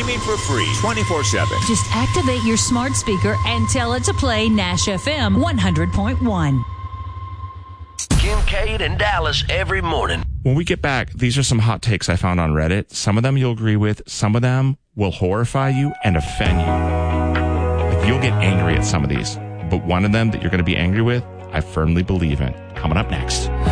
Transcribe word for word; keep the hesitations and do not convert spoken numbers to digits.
streaming for free twenty-four seven. Just activate your smart speaker and tell it to play Nash F M one hundred point one. Kincaid and Dallas every morning. When we get back, these are some hot takes I found on Reddit. Some of them you'll agree with. Some of them will horrify you and offend you. Like, you'll get angry at some of these. But one of them that you're going to be angry with, I firmly believe in. Coming up next.